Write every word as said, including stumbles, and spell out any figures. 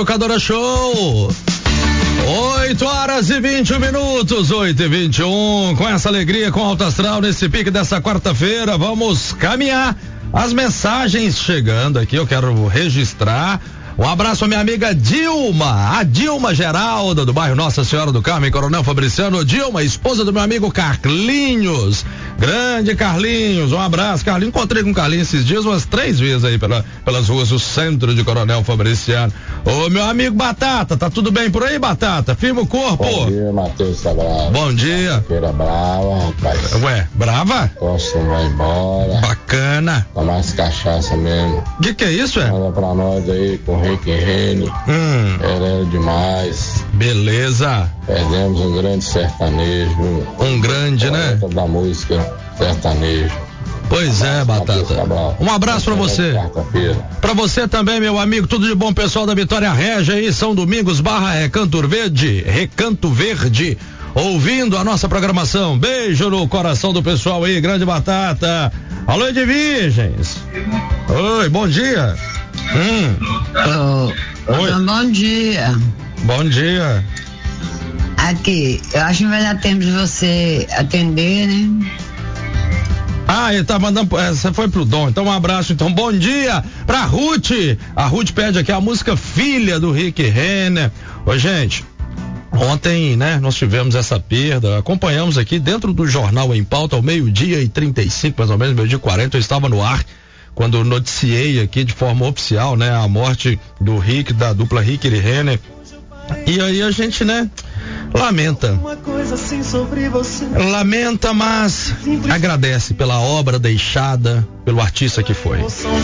Locadora Show. oito horas e vinte minutos, oito e vinte e um, com essa alegria, com alto astral, nesse pique dessa quarta-feira, vamos caminhar. As mensagens chegando aqui, eu quero registrar. Um abraço à minha amiga Dilma, a Dilma Geralda, do bairro Nossa Senhora do Carmo, em Coronel Fabriciano. Dilma, esposa do meu amigo Carlinhos. Grande Carlinhos, um abraço, Carlinhos. Encontrei com o Carlinhos esses dias umas três vezes aí pela, pelas ruas do centro de Coronel Fabriciano. Ô, meu amigo Batata, tá tudo bem por aí, Batata? Firma o corpo. Bom dia, Matheus Cabral. Bom dia. Feira brava, rapaz. Ué, brava? Costa vai embora. Bacana. Tá mais cachaça mesmo. Que que é isso, é? Manda pra nós aí com Rick Rene. Hum. Querendo demais. Beleza. Perdemos um grande sertanejo. Um grande, né? Da música sertanejo. Pois é, Batata. Um abraço pra você. Pra você também, meu amigo. Tudo de bom, pessoal da Vitória Régia aí, São Domingos, barra Recanto Verde, Recanto Verde, ouvindo a nossa programação. Beijo no coração do pessoal aí, grande Batata. Alô, de Virgens. Oi, bom dia. Hum. Oh, Oi. Bom dia. Bom dia. Aqui, eu acho que vai dar tempo de você atender, né? Ah, ele tá mandando, essa foi pro Dom, então um abraço, então, bom dia pra Ruth, a Ruth pede aqui a música Filha do Rick Renner. Ô, gente, ontem, né, nós tivemos essa perda, acompanhamos aqui dentro do Jornal em Pauta, ao meio-dia e trinta e cinco, mais ou menos, meio-dia e quarenta, eu estava no ar, quando noticiei aqui de forma oficial, né, a morte do Rick, da dupla Rick e Renner, e aí a gente, né, lamenta, lamenta, mas agradece pela obra deixada, pelo artista que foi.